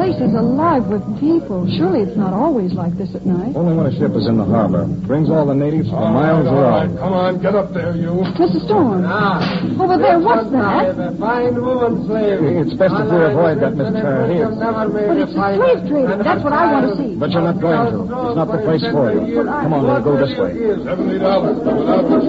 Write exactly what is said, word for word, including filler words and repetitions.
place is alive with people. Surely it's not always like this at night. Only when a ship is in the harbor. Brings all the natives for miles around. Come on, get up there, you. Mister Storm. Ah. Over there, what's that? A fine woman slave. It's best if we avoid that, Miss Turner. But it's a slave trading. That's what I want to see. But you're not going to. It's not the place for you. Come on, we'll go this way. Seventy dollars.